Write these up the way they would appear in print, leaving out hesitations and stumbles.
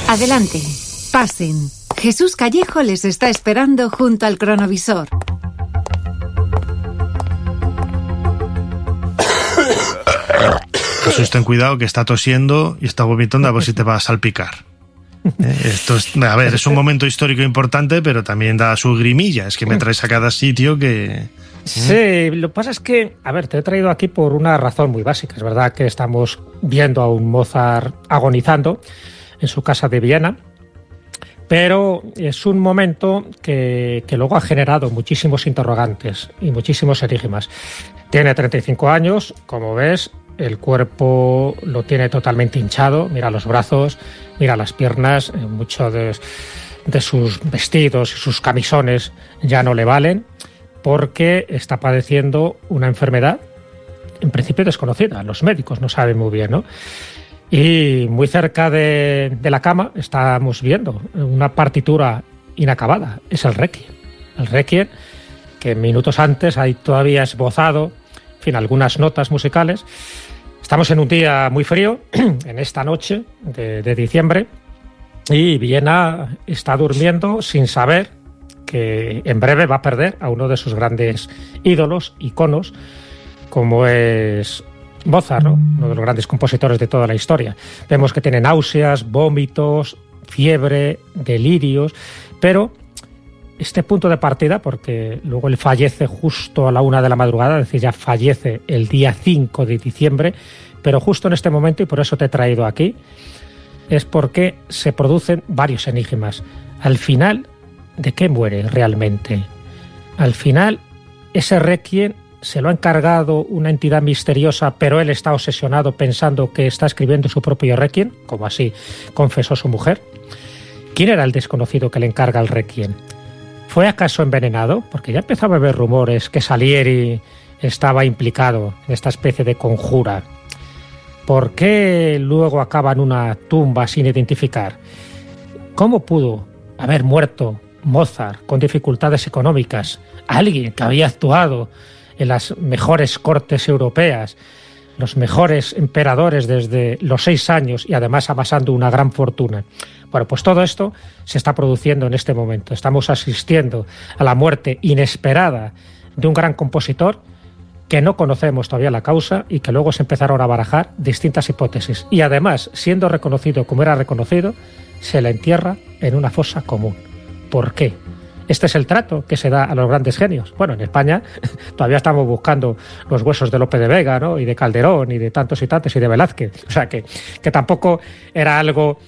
Adelante, pasen. Jesús Callejo les está esperando junto al cronovisor. Jesús, ten cuidado que está tosiendo y está vomitando, a ver si te va a salpicar. Esto es, a ver, es un momento histórico importante, pero también da su grimilla. Es que me traes a cada sitio que... Sí, lo que pasa es que, a ver, te he traído aquí por una razón muy básica. Es verdad que estamos viendo a un Mozart agonizando en su casa de Viena, pero es un momento que luego ha generado muchísimos interrogantes y muchísimos enigmas. Tiene 35 años, como ves, el cuerpo lo tiene totalmente hinchado, mira los brazos, mira las piernas, muchos de sus vestidos y sus camisones ya no le valen porque está padeciendo una enfermedad en principio desconocida, los médicos no saben muy bien, ¿no? Y muy cerca de la cama estamos viendo una partitura inacabada, es el Requiem. El Requiem, que minutos antes hay todavía esbozado, en fin, algunas notas musicales. Estamos en un día muy frío, en esta noche de diciembre, y Viena está durmiendo sin saber que en breve va a perder a uno de sus grandes ídolos, iconos, como es Mozart, ¿no? Uno de los grandes compositores de toda la historia. Vemos que tiene náuseas, vómitos, fiebre, delirios, pero este punto de partida, porque luego él fallece justo a la 1 de la madrugada, es decir, ya fallece el día 5 de diciembre, pero justo en este momento, y por eso te he traído aquí, es porque se producen varios enigmas. Al final, ¿de qué muere realmente? Al final, ese Requiem se lo ha encargado una entidad misteriosa, pero él está obsesionado pensando que está escribiendo su propio Requiem, como así confesó su mujer. ¿Quién era el desconocido que le encarga el Requiem? ¿Fue acaso envenenado? Porque ya empezaba a haber rumores que Salieri estaba implicado en esta especie de conjura. ¿Por qué luego acaba en una tumba sin identificar? ¿Cómo pudo haber muerto Mozart con dificultades económicas? Alguien que había actuado en las mejores cortes europeas, los mejores emperadores desde los 6 años y además amasando una gran fortuna. Bueno, pues todo esto se está produciendo en este momento. Estamos asistiendo a la muerte inesperada de un gran compositor que no conocemos todavía la causa y que luego se empezaron a barajar distintas hipótesis. Y además, siendo reconocido como era reconocido, se le entierra en una fosa común. ¿Por qué? Este es el trato que se da a los grandes genios. Bueno, en España todavía estamos buscando los huesos de Lope de Vega, ¿no? Y de Calderón, y de tantos y tantos, y de Velázquez. O sea, que tampoco era algo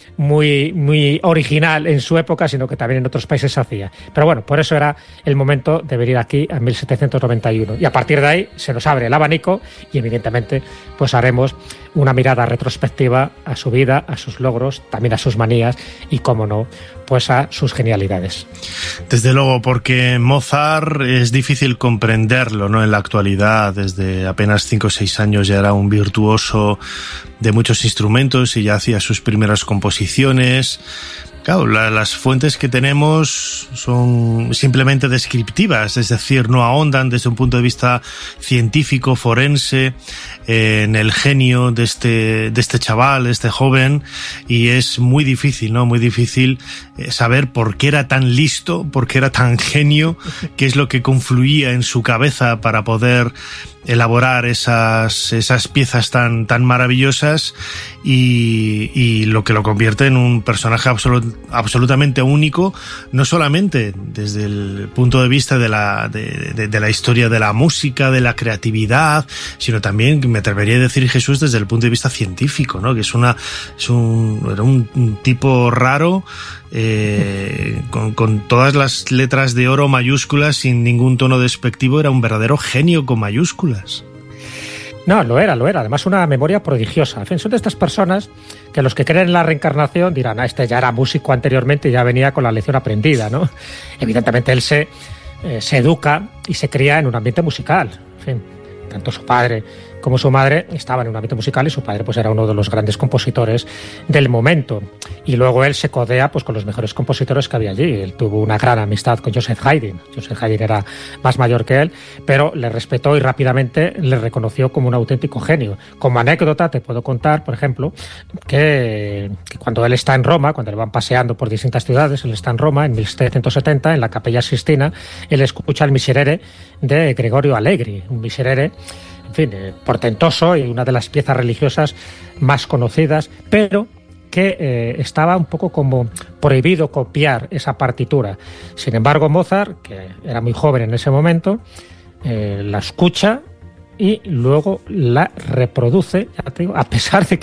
muy original en su época, sino que también en otros países se hacía. Pero bueno, por eso era el momento de venir aquí en 1791. Y a partir de ahí se nos abre el abanico y evidentemente pues haremos una mirada retrospectiva a su vida, a sus logros, también a sus manías y, cómo no, pues a sus genialidades. Desde luego, porque Mozart es difícil comprenderlo, ¿no? En la actualidad, desde apenas 5 o 6 años ya era un virtuoso de muchos instrumentos y ya hacía sus primeras composiciones. Claro, las fuentes que tenemos son simplemente descriptivas, es decir, no ahondan desde un punto de vista científico, forense, en el genio de este chaval, de este joven, y es muy difícil, ¿no? Muy difícil saber por qué era tan listo, por qué era tan genio, qué es lo que confluía en su cabeza para poder elaborar esas piezas tan maravillosas y lo que lo convierte en un personaje absolutamente único, no solamente desde el punto de vista de la historia de la música, de la creatividad, sino también, me atrevería a decir, Jesús, desde el punto de vista científico, ¿no? Que era un tipo raro, con todas las letras de oro mayúsculas, sin ningún tono despectivo. Era un verdadero genio con mayúsculas. No, lo era. Además, una memoria prodigiosa. En fin, son de estas personas que los que creen en la reencarnación dirán, este ya era músico anteriormente y ya venía con la lección aprendida, ¿no? Evidentemente él se educa y se cría en un ambiente musical. En fin, tanto su padre como su madre estaban en un ámbito musical y su padre pues era uno de los grandes compositores del momento. y luego él se codea pues con los mejores compositores que había allí. Él tuvo una gran amistad con Joseph Haydn. Joseph Haydn era más mayor que él, pero le respetó y rápidamente le reconoció como un auténtico genio. Como anécdota te puedo contar, por ejemplo, que cuando él está en Roma, cuando le van paseando por distintas ciudades, él está en Roma en 1770, en la Capella Sistina, él escucha el Miserere de Gregorio Allegri, un Miserere, en fin, portentoso y una de las piezas religiosas más conocidas, pero que estaba un poco como prohibido copiar esa partitura. Sin embargo, Mozart, que era muy joven en ese momento, la escucha y luego la reproduce, ya te digo, a pesar de